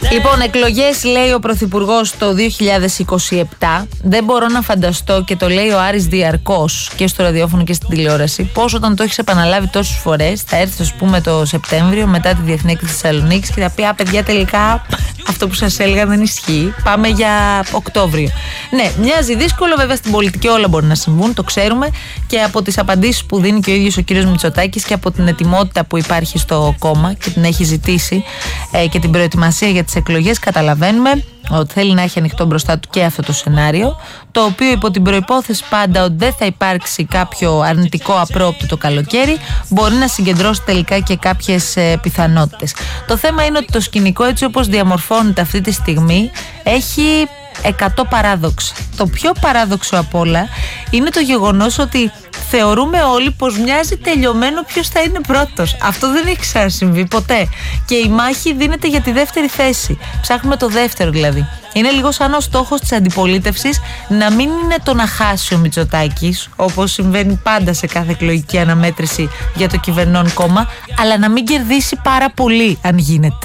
Λοιπόν, εκλογές λέει ο Πρωθυπουργός το 2027. Δεν μπορώ να φανταστώ, και το λέει ο Άρης διαρκώς και στο ραδιόφωνο και στην τηλεόραση, πώς όταν το έχεις επαναλάβει τόσες φορές θα έρθει, ας πούμε, το Σεπτέμβριο μετά τη Διεθνή Έκθεση της Θεσσαλονίκης και θα πει: Α, παιδιά, τελικά αυτό που σας έλεγα δεν ισχύει. Πάμε για Οκτώβριο. Ναι, μοιάζει δύσκολο, βέβαια στην πολιτική όλα μπορεί να συμβούν, το ξέρουμε, και από τις απαντήσεις που δίνει και ο ίδιος ο κύριος Μητσοτάκης και από την ετοιμότητα που υπάρχει στο κόμμα και την έχει ζητήσει και την προετοιμασία για τις εκλογές, καταλαβαίνουμε ότι θέλει να έχει ανοιχτό μπροστά του και αυτό το σενάριο, το οποίο υπό την προϋπόθεση πάντα ότι δεν θα υπάρξει κάποιο αρνητικό απρόοπτο το καλοκαίρι, μπορεί να συγκεντρώσει τελικά και κάποιες πιθανότητες. Το θέμα είναι ότι το σκηνικό, έτσι όπως διαμορφώνεται αυτή τη στιγμή, έχει 100 παράδοξα. Το πιο παράδοξο απ' όλα είναι το γεγονός ότι θεωρούμε όλοι πως μοιάζει τελειωμένο ποιος θα είναι πρώτος. Αυτό δεν έχει ξανασυμβεί ποτέ. Και η μάχη δίνεται για τη δεύτερη θέση. Ψάχνουμε το δεύτερο δηλαδή. Είναι λίγο σαν ο στόχος της αντιπολίτευσης να μην είναι το να χάσει ο Μητσοτάκης, όπως συμβαίνει πάντα σε κάθε εκλογική αναμέτρηση για το κυβερνών κόμμα, αλλά να μην κερδίσει πάρα πολύ αν γίνεται.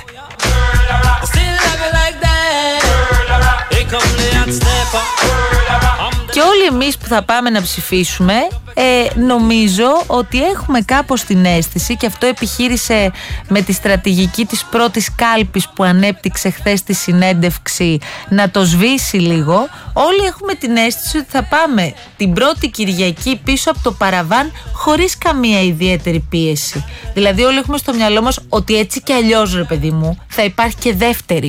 Και όλοι εμείς που θα πάμε να ψηφίσουμε, νομίζω ότι έχουμε κάπως την αίσθηση, και αυτό επιχείρησε με τη στρατηγική της πρώτης κάλπης που ανέπτυξε χθες τη συνέντευξη να το σβήσει λίγο. Όλοι έχουμε την αίσθηση ότι θα πάμε την πρώτη Κυριακή πίσω από το παραβάν χωρίς καμία ιδιαίτερη πίεση. Δηλαδή όλοι έχουμε στο μυαλό μας ότι έτσι κι αλλιώς, ρε παιδί μου, θα υπάρχει και δεύτερη.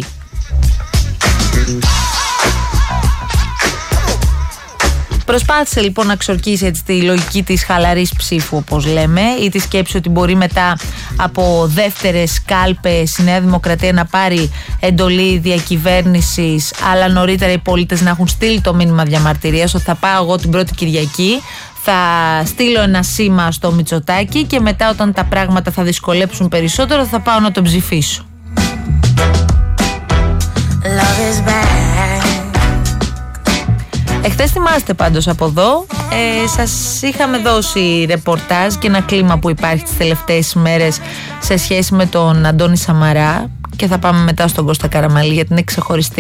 Προσπάθησε λοιπόν να ξορκίσει έτσι τη λογική της χαλαρής ψήφου, όπως λέμε, ή τη σκέψη ότι μπορεί μετά από δεύτερες κάλπες η Νέα Δημοκρατία να πάρει εντολή διακυβέρνησης, αλλά νωρίτερα οι πολίτες να έχουν στείλει το μήνυμα διαμαρτυρίας ότι θα πάω εγώ την πρώτη Κυριακή, θα στείλω ένα σήμα στο Μητσοτάκη και μετά όταν τα πράγματα θα δυσκολέψουν περισσότερο θα πάω να τον ψηφίσω. Εχθές θυμάστε πάντως από εδώ, σας είχαμε δώσει ρεπορτάζ και ένα κλίμα που υπάρχει τις τελευταίες ημέρες σε σχέση με τον Αντώνη Σαμαρά, και θα πάμε μετά στον Κώστα Καραμανλή γιατί είναι ξεχωριστή